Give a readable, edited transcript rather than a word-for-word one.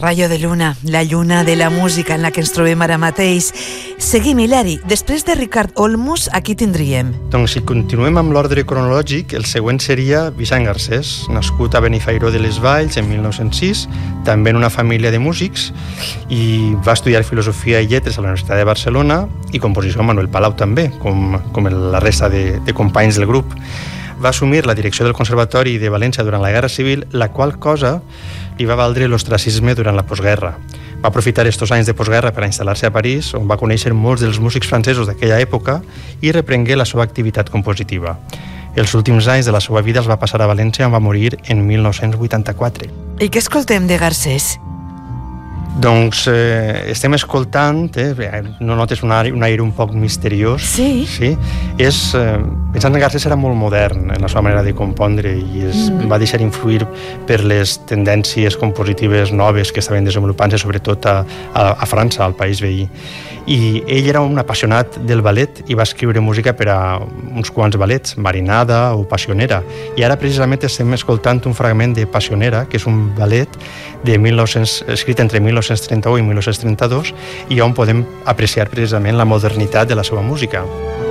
Rayo de Luna, la lluna de la música en la que ens trobem ara mateix. Seguim, Hilari. Després de Ricard Olmos, aquí tindríem. Doncs si continuem amb l'ordre cronològic, el següent seria Vicent Garcés, nascut a Benifairó de les Valls en 1906, també en una família de músics, i va estudiar Filosofia i Lletres a la Universitat de Barcelona i composició amb Manuel Palau també, com la resta de companys del grup. Va assumir la direcció del Conservatori de València durant la Guerra Civil, la qual cosa li va valdre l'ostracisme durant la postguerra. Va aprofitar estos anys de postguerra per a instal·lar-se a París, on va conèixer molts dels músics francesos d'aquella època i reprengué la seva activitat compositiva. Els últims anys de la seva vida els va passar a València, on va morir en 1984. I què escoltem de Garcés? Doncs estem escoltant, no notes un aire un poc misteriós? Sí. Pensant en Garcés era molt modern en la seva manera de compondre i va deixar influir per les tendències compositives noves que estaven desenvolupant-se sobretot a França, al país veí. I ell era un apassionat del ballet i va escriure música per a uns quants ballets, Marinada o Passionera. I ara precisament estem escoltant un fragment de Passionera, que és un ballet escrit entre 1931 i 1932 i on podem apreciar precisament la modernitat de la seva música.